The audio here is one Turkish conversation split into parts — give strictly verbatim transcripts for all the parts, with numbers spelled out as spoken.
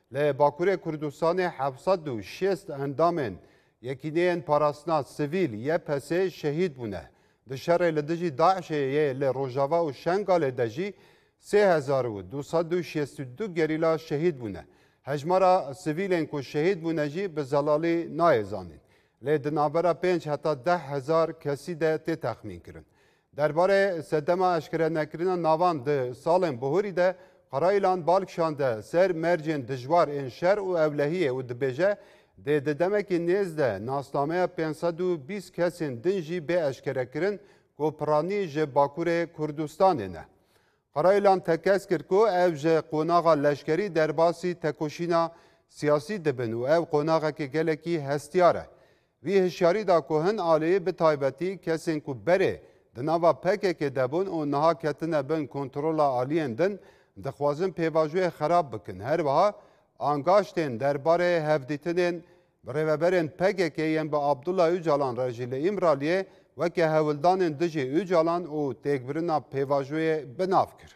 لی باکوری کردستان هفتصد و شصت اندامن یکینین پاراسنا سیویل یه پسه شهید بونه. دشهر لدجی داعش یه لی روجاوا و شنگال دجی سه هزار و دوصد و شصت و دو گریلا شهید بونه. هجمارا سیویلین کو شهید بونه جی به زلالی نایزانین. لی دنابرا پنج حتی ده هزار کسی ده تی تخمین کرن. درباره سدما اشکره نکرین ناوان ده سالن بهوری ده قرایلان بالکشانده سر مرجن دجوار این شر و اولهیه و دبیجه ده ددمکی نیزده ناسنامه پانصد و بیست کسین دنجی به اشکره کرن که پرانی جه باکور کردستانه نه. قرایلان تکس کرد که او جه قوناغا لشکری در باسی تکوشینا سیاسی دبن و او قوناغا که گلکی هستیاره. وی هشیاری دا که هن آلیه به تایبتی کسین که بره دناوا پکه که دبون و نها کتنه بین کنترولا آلیین دن دخوازن پیواجوی خراب بکن. هر وها انگاشتین درباره هفدیتنین برهبرین پکه که ین به عبدالله اوجالان رجیل امرالیه و که هولدانین دجی اوجالان و تکبرنا پیواجوی بناف کرد.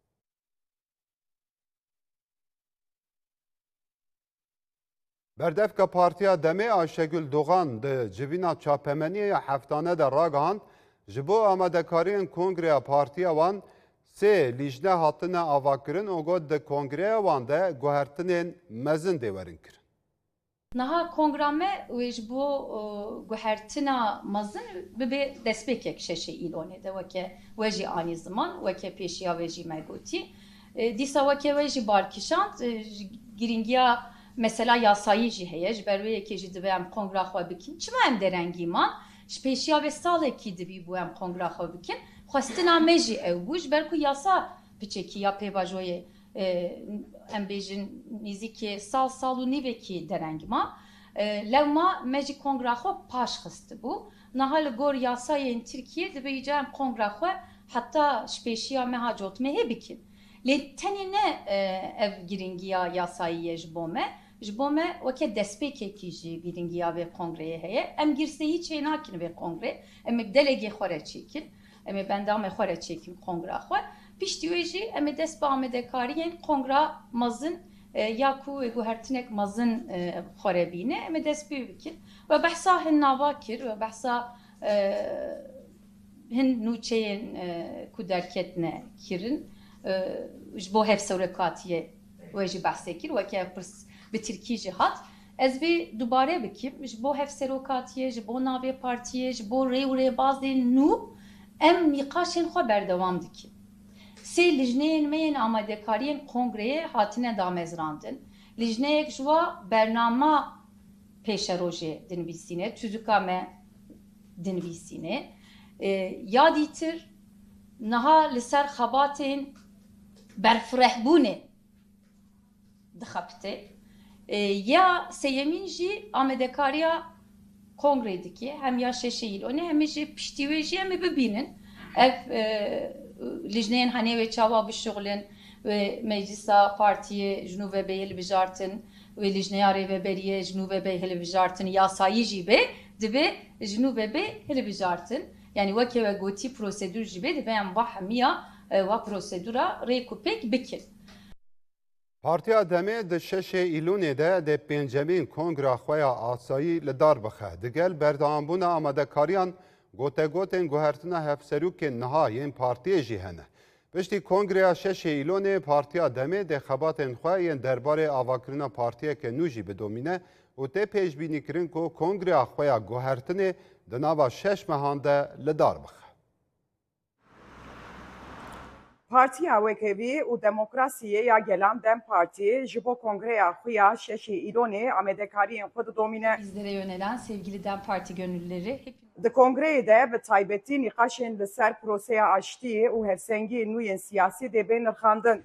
بردف که پارتیا دمه آشگل دوغان ده جوینا چاپمنی هفتانه در راگهاند جبو آمده کارین کنگره پارتیا وان سه لیجنه هاتنه آواکرین و گود ده کنگره وان ده گوهرتنین مزن دیورین کرن. Naha kongrame ve bu guhertina mazın be despekek şeşe ilone de veke veji ani zaman veke peşiya veji megoti disa veke veji barkişant giringiya mesela yasayı jiheye jberve ke jidvem kongra xwe bikin çima em derengiman peşiya ve saleki dibi bu em kongra xwe bikin xwestina meji ew bu jber ku yasa piçeki ya pevajoye em bêjin nîzîkê sal sal û nîvekî derengma lewma me jî kongra xwe paş xist bû niha li gor yasayên Tirkiye dibe îca em kongra xwe heta ji pêşiya me ha cotmehê bikin lê tenê ne ev giringiya yasayî ye ji bo me ji bo me weke destpêkekî jî giringiya vê kongreyê heye em girseyî çê nakin vê kongre em ê delegê xwe re çêkin em ê bendamê xwe re çêkin kongra xwe piştî wê jî em ê dest bi amedekariyên kongra mazin ya ku guhertinek mazin xwe re bîne em ê dest pê bikin ve behsa hin nava kir ve behsa hin nûçeyên ku derketine kirin ji bo hevsewrekatiye wê jî behsê kir weke ev pirs bi Tirkî jî hat ez vê dubare bikim ji bo hevserokatiye ji bo navê partiyê ji bo rê û rêbazên nû em nîqaşên xwe berdewam dikin. Sê lijneyên me yên amadekariyên kongreyê hatine damezrandin. Lijneyek ji wa bernama pêşerojê dinivîsîne, tûzika me dinivîsîne. Ya dîtir niha li ser xebatên berfirehbûnê dixebite. Ya sêyemîn jî amedekariya kongrê dike hem ya şeşe îlonê hem jî piştî wê jî em ê bibînin. Ev lijneyên henê çawa bişuxulin ve meclisa partiye ji nû vebeyê li bijartin ve lijneya rêveberiye ji nû vebeyê li bijartin yasayî jî bê dibe ji nû vebê li bijartin yani weke ve gotî prosedûr jî bê dibe em va hemiya va prosedûra rê ku pêk bikin. Partiya Demê di şeşê îlûnê de de pêncemîn kongra xwe ya asayî li dar bixe. Digel berdewambûna amadekariyan gotegotên guhertina hevserûkên niha yên partiyê jî hene. Piştî kongreya şeşê îlonê Partiya Demê de xebatên xwe yên derbarê avakirina partiyeke nû jî bidomîne û tê pêşbînîkirin ku kongreya xwe ya guhertinê di nava şeş mehan de li dar bixe. Partiya Wekevî û Demokrasiyê ya gelan Dem Partî ji bo kongreya xwe ya şeşê îlonê amedekariyên xwe didomîne. Bizlere yönelen sevgili Dem Parti gönüllüleri Di kongreyê de bi taybetî nîqaşên li ser proseya aştiyê û hevsengiyên nû yên siyasî dê bên nirxandin.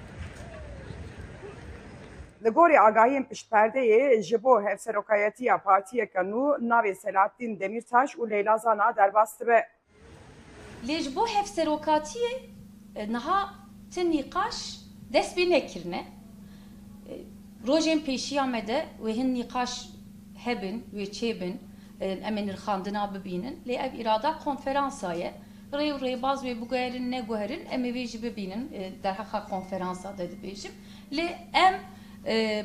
Li gorî agahiyên piştperdeyê ji bo hevserokayetiya partiyeka nû navê Selahattin Demirtaş û Leyla Zana derbas dibe. Lê ji bo hevserokatiyê niha ti nîqaş dest pê nekirine. Rojên pêşiya me de wê hin nîqaş hebin wê çêbin em ê nirxandina bibînin lê ev îrada konferansa ye rê û rêbaz wê biguherin neguherin em ê vê jî bibînin derheqa konferansa de dibêjim lê em